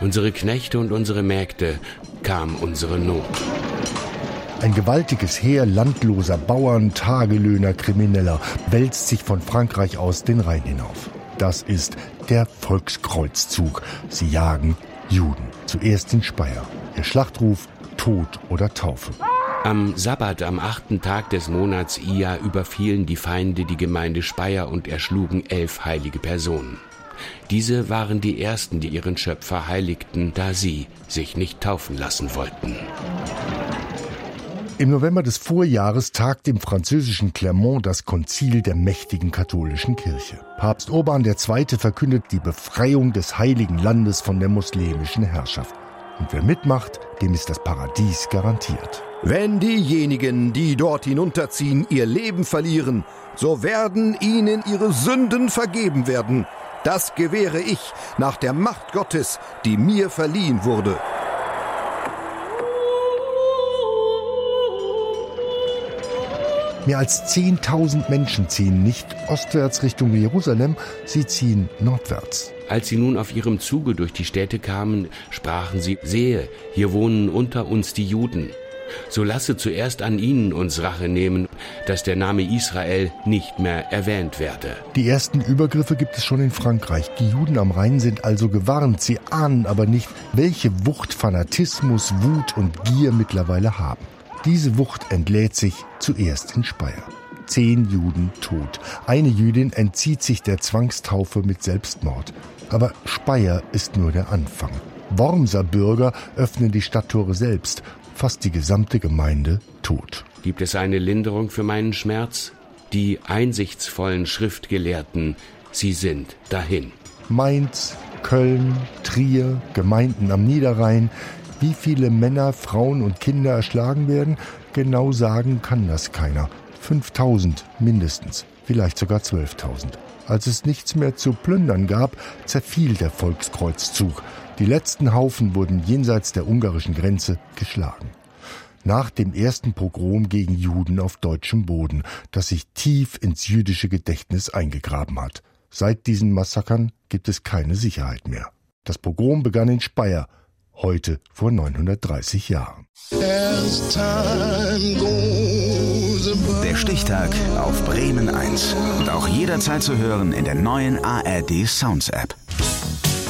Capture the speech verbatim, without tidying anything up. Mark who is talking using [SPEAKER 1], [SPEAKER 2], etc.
[SPEAKER 1] Unsere Knechte und unsere Mägde kam unsere Not.
[SPEAKER 2] Ein gewaltiges Heer landloser Bauern, Tagelöhner, Krimineller wälzt sich von Frankreich aus den Rhein hinauf. Das ist der Volkskreuzzug. Sie jagen Juden. Zuerst in Speyer. Ihr Schlachtruf: Tod oder Taufe.
[SPEAKER 1] Am Sabbat, am achten Tag des Monats Iyar, überfielen die Feinde die Gemeinde Speyer und erschlugen elf heilige Personen. Diese waren die ersten, die ihren Schöpfer heiligten, da sie sich nicht taufen lassen wollten.
[SPEAKER 2] Im November des Vorjahres tagt im französischen Clermont das Konzil der mächtigen katholischen Kirche. Papst Urban der Zweite verkündet die Befreiung des Heiligen Landes von der muslimischen Herrschaft. Und wer mitmacht, dem ist das Paradies garantiert.
[SPEAKER 3] Wenn diejenigen, die dort hinunterziehen, ihr Leben verlieren, so werden ihnen ihre Sünden vergeben werden. Das gewähre ich nach der Macht Gottes, die mir verliehen wurde.
[SPEAKER 2] Mehr als zehntausend Menschen ziehen nicht ostwärts Richtung Jerusalem, sie ziehen nordwärts.
[SPEAKER 1] Als sie nun auf ihrem Zuge durch die Städte kamen, sprachen sie: Sehe, hier wohnen unter uns die Juden. So lasse zuerst an ihnen uns Rache nehmen, dass der Name Israel nicht mehr erwähnt werde.
[SPEAKER 2] Die ersten Übergriffe gibt es schon in Frankreich. Die Juden am Rhein sind also gewarnt. Sie ahnen aber nicht, welche Wucht Fanatismus, Wut und Gier mittlerweile haben. Diese Wucht entlädt sich zuerst in Speyer. Zehn Juden tot. Eine Jüdin entzieht sich der Zwangstaufe mit Selbstmord. Aber Speyer ist nur der Anfang. Wormser Bürger öffnen die Stadttore selbst. Fast die gesamte Gemeinde tot.
[SPEAKER 1] Gibt es eine Linderung für meinen Schmerz? Die einsichtsvollen Schriftgelehrten, sie sind dahin.
[SPEAKER 2] Mainz, Köln, Trier, Gemeinden am Niederrhein. Wie viele Männer, Frauen und Kinder erschlagen werden, genau sagen kann das keiner. fünftausend mindestens, vielleicht sogar zwölftausend. Als es nichts mehr zu plündern gab, zerfiel der Volkskreuzzug. Die letzten Haufen wurden jenseits der ungarischen Grenze geschlagen. Nach dem ersten Pogrom gegen Juden auf deutschem Boden, das sich tief ins jüdische Gedächtnis eingegraben hat. Seit diesen Massakern gibt es keine Sicherheit mehr. Das Pogrom begann in Speyer, heute vor neunhundertdreißig Jahren.
[SPEAKER 4] Der Stichtag auf Bremen eins. Und auch jederzeit zu hören in der neuen A R D Sounds App.